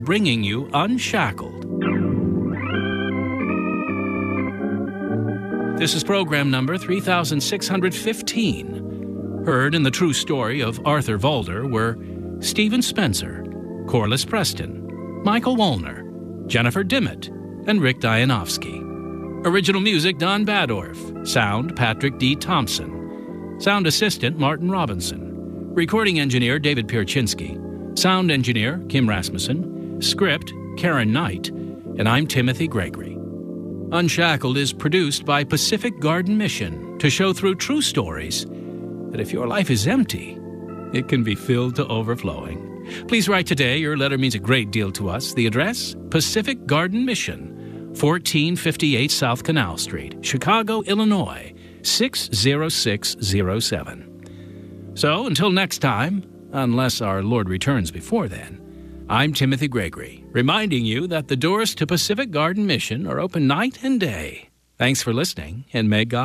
bringing you Unshackled. This is program number 3615. Heard in the true story of Arthur Vollder were Stephen Spencer, Corliss Preston, Michael Woolner, Jennifer Dimmitt, and Rick Dianovsky. Original music, Don Badorf. Sound, Patrick D. Thompson. Sound assistant, Martin Robinson. Recording engineer, David Pierczynski. Sound engineer, Kim Rasmussen. Script, Karen Knight. And I'm Timothy Gregory. Unshackled is produced by Pacific Garden Mission to show through true stories that if your life is empty, it can be filled to overflowing. Please write today. Your letter means a great deal to us. The address, Pacific Garden Mission, 1458 South Canal Street, Chicago, Illinois, 60607. So, until next time, unless our Lord returns before then, I'm Timothy Gregory, reminding you that the doors to Pacific Garden Mission are open night and day. Thanks for listening, and may God